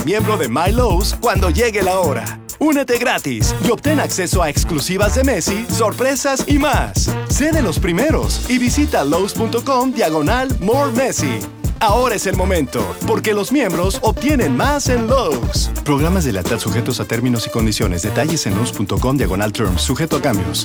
miembro de My Lowe's cuando llegue la hora. Únete gratis y obtén acceso a exclusivas de Messi, sorpresas y más. Sé de los primeros y visita Lowe's.com/More Messi. Ahora es el momento, porque los miembros obtienen más en Lowe's. Programas de lealtad sujetos a términos y condiciones. Detalles en Lowe's.com/terms. Sujeto a cambios.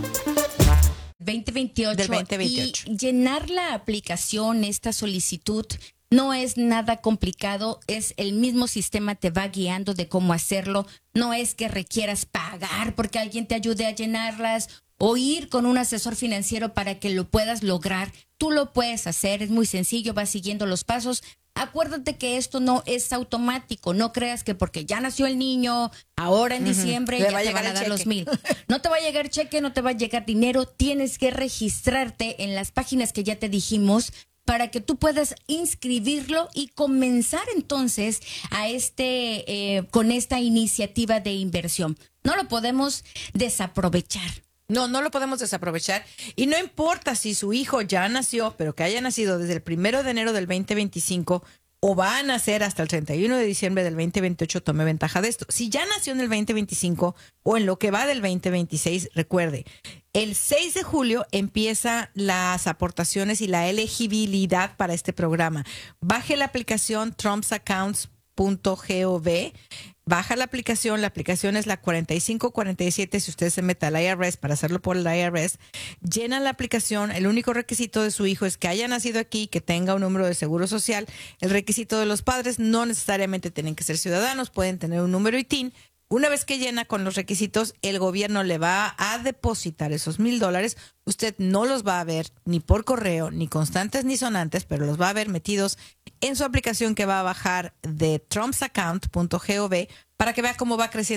2028. Del 2028. Y llenar la aplicación, esta solicitud, no es nada complicado. Es el mismo sistema, te va guiando de cómo hacerlo. No es que requieras pagar porque alguien te ayude a llenarlas o ir con un asesor financiero para que lo puedas lograr. Tú lo puedes hacer, es muy sencillo, vas siguiendo los pasos. Acuérdate que esto no es automático. No creas que porque ya nació el niño, ahora en diciembre Le ya va a te llegar van a el dar cheque. los 1,000. No te va a llegar cheque, no te va a llegar dinero. Tienes que registrarte en las páginas que ya te dijimos para que tú puedas inscribirlo y comenzar entonces a con esta iniciativa de inversión. No lo podemos desaprovechar. No lo podemos desaprovechar. Y no importa si su hijo ya nació, pero que haya nacido desde el 1 de enero del 2025 o va a nacer hasta el 31 de diciembre del 2028, tome ventaja de esto. Si ya nació en el 2025 o en lo que va del 2026, recuerde, el 6 de julio empieza las aportaciones y la elegibilidad para este programa. Baje la aplicación trumpsaccounts.gov. Baja la aplicación es la 4547 si usted se mete al IRS para hacerlo por el IRS. Llena la aplicación, el único requisito de su hijo es que haya nacido aquí, que tenga un número de seguro social. El requisito de los padres no necesariamente tienen que ser ciudadanos, pueden tener un número ITIN. Una vez que llena con los requisitos, el gobierno le va a depositar esos $1,000. Usted no los va a ver ni por correo, ni constantes ni sonantes, pero los va a ver metidos en su aplicación que va a bajar de trumpsaccount.gov para que vea cómo va creciendo